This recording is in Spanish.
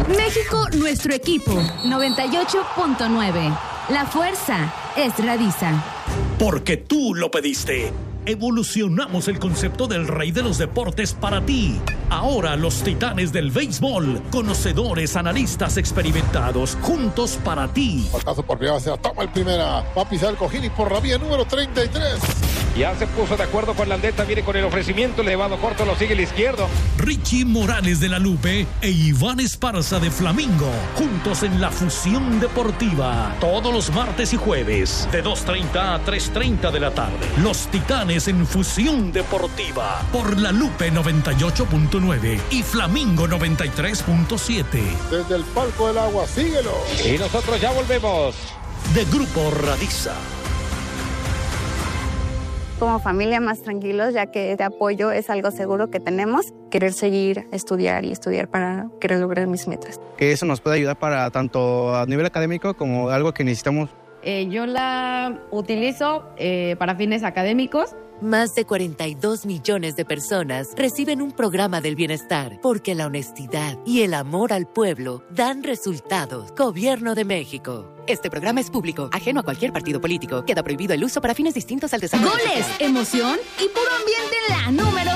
México, nuestro equipo. 98.9. La fuerza es Radisa. Porque tú lo pediste. Evolucionamos el concepto del rey de los deportes para ti. Ahora los titanes del béisbol, conocedores, analistas experimentados, juntos para ti. Pasazo por primera, se la toma el primera. Va a pisar el cojín y por la vía número 33. Ya se puso de acuerdo con Landeta, viene con el ofrecimiento, elevado corto, lo sigue el izquierdo. Richie Morales de la Lupe e Iván Esparza de Flamingo, juntos en la Fusión Deportiva. Todos los martes y jueves, de 2:30 a 3:30 de la tarde. Los Titanes en Fusión Deportiva, por la Lupe 98.9 y Flamingo 93.7. Desde el palco del agua, síguelo. Y nosotros ya volvemos. De Grupo Radisa. Como familia más tranquilos, ya que este apoyo es algo seguro que tenemos. Querer seguir estudiar para querer lograr mis metas. Que eso nos puede ayudar para tanto a nivel académico como algo que necesitamos. Yo la utilizo para fines académicos. Más de 42 millones de personas reciben un programa del bienestar porque la honestidad y el amor al pueblo dan resultados. Gobierno de México. Este programa es público, ajeno a cualquier partido político. Queda prohibido el uso para fines distintos al desarrollo. Goles, emoción y puro ambiente en la número